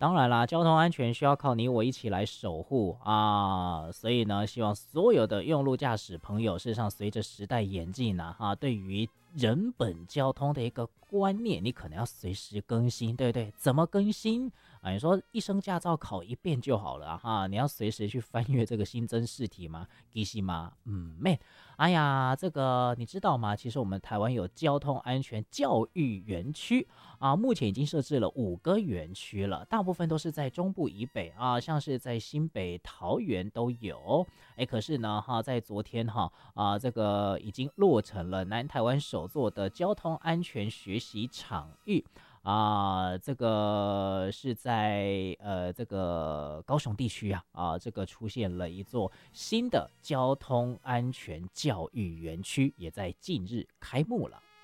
当然啦，交通安全需要靠你我一起来守护啊，所以呢，希望所有的用路驾驶朋友，事实上随着时代演进呢，对于人本交通的一个观念，你可能要随时更新，对不对？怎么更新啊？你说一生驾照考一遍就好了你要随时去翻阅这个新增试题吗？其实吗？妹，哎呀，这个你知道吗？其实我们台湾有交通安全教育园区。目前已经设置了5个园区了，大部分都是在中部以北像是在新北、桃园都有。可是呢，在昨天这个已经落成了南台湾首座的交通安全学习场域。这个是在这个高雄地区这个出现了一座新的交通安全教育园区，也在近日开幕了。